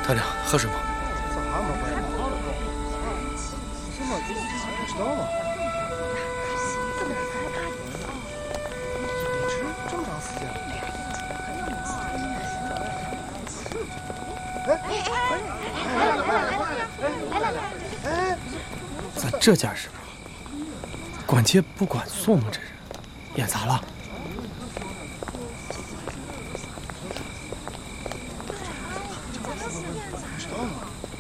团长，喝水吗？ 咋没回来？什么？不知道吗？一直这么长时间了。 咋这架势？管接不管送吗？这是，演砸了？ 不知道吗？